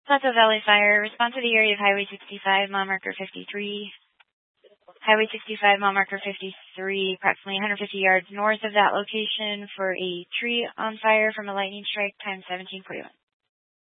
Plateau Valley Fire, respond to the area of Highway 65, mile marker 53. Highway 65, mile marker 53, approximately 150 yards north of that location for a tree on fire from a lightning strike, time 17:41.